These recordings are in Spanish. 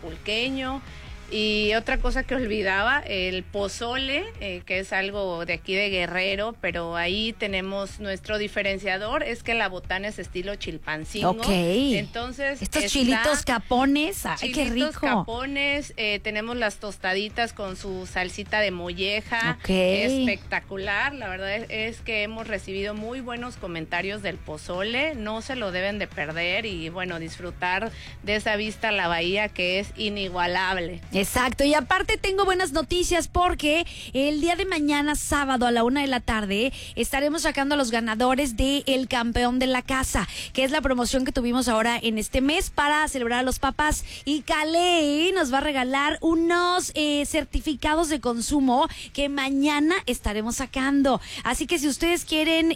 acapulqueño. Y otra cosa que olvidaba, el pozole, que es algo de aquí de Guerrero, pero ahí tenemos nuestro diferenciador, es que la botana es estilo Chilpancingo. Ok. Entonces, estos chilitos capones, ay, qué rico. Capones, tenemos las tostaditas con su salsita de molleja. Ok. Espectacular, la verdad es que hemos recibido muy buenos comentarios del pozole, no se lo deben de perder y bueno, disfrutar de esa vista a la bahía que es inigualable. Exacto, y aparte tengo buenas noticias porque el día de mañana, sábado a la 1:00 p.m, estaremos sacando a los ganadores de El Campeón de la Casa, que es la promoción que tuvimos ahora en este mes para celebrar a los papás. Y Caley nos va a regalar unos certificados de consumo que mañana estaremos sacando. Así que si ustedes quieren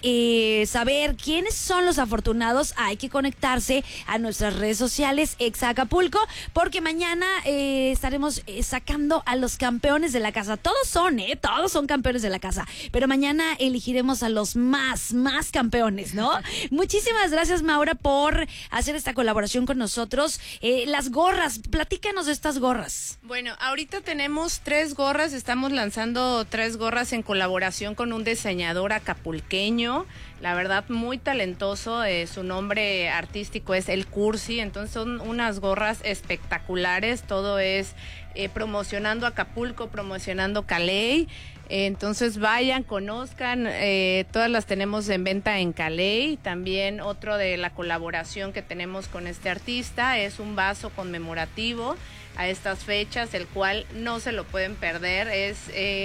saber quiénes son los afortunados, hay que conectarse a nuestras redes sociales, Exa Acapulco, porque mañana estaremos sacando a los campeones de la casa. Todos son campeones de la casa, pero mañana elegiremos a los más campeones, ¿no? Muchísimas gracias, Maura, por hacer esta colaboración con nosotros. Las gorras, platícanos de estas gorras. Bueno, ahorita tenemos 3 gorras, estamos lanzando 3 gorras en colaboración con un diseñador acapulqueño, la verdad muy talentoso, su nombre artístico es El Cursi, entonces son unas gorras espectaculares, todo es promocionando Acapulco, promocionando Caley. Entonces vayan, conozcan, todas las tenemos en venta en Caley. También otro de la colaboración que tenemos con este artista es un vaso conmemorativo a estas fechas, el cual no se lo pueden perder. Es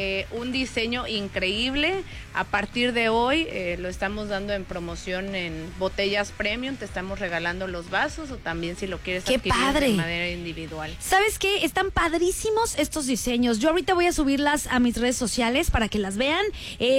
un diseño increíble. A partir de hoy lo estamos dando en promoción en botellas premium, te estamos regalando los vasos, o también si lo quieres adquirir de manera individual. ¿Sabes qué? Están padrísimos estos diseños. Yo ahorita voy a subirlas a mis redes sociales para que las vean.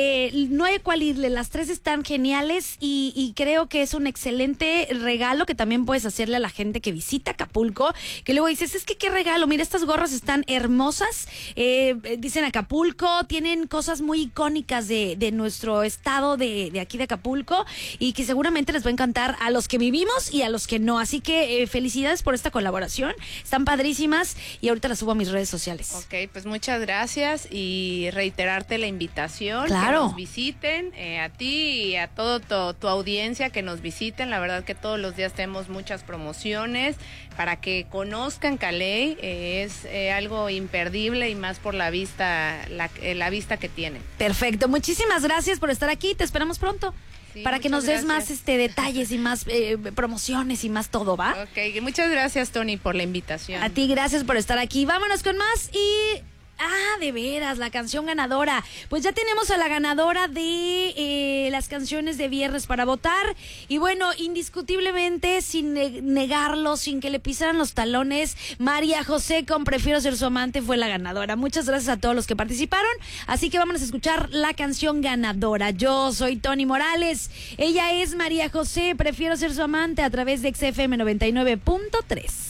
No hay cual irle, las 3 están geniales y creo que es un excelente regalo que también puedes hacerle a la gente que visita Acapulco, que luego dices, es que qué regalo, mira, estas gorras están hermosas, dicen Acapulco, tienen cosas muy icónicas de nuestro estado de aquí de Acapulco y que seguramente les va a encantar a los que vivimos y a los que no, así que felicidades por esta colaboración, están padrísimas y ahorita las subo a mis redes sociales. Ok, pues muchas gracias y reiterarte la invitación, claro, que nos visiten, a ti y a toda tu audiencia que nos visiten, la verdad que todos los días tenemos muchas promociones para que conozcan Caley, es algo imperdible y más por la vista, la vista que tiene. Perfecto, muchísimas gracias por estar aquí, te esperamos pronto. Sí, para que nos des más detalles y más promociones y más todo, ¿va? Ok, muchas gracias, Tony, por la invitación. A ti, gracias por estar aquí. Vámonos con más y... de veras, la canción ganadora. Pues ya tenemos a la ganadora de las canciones de viernes para votar. Y bueno, indiscutiblemente, sin negarlo, sin que le pisaran los talones, María José con Prefiero Ser Su Amante fue la ganadora. Muchas gracias a todos los que participaron. Así que vámonos a escuchar la canción ganadora. Yo soy Tony Morales. Ella es María José, Prefiero Ser Su Amante, a través de XFM 99.3.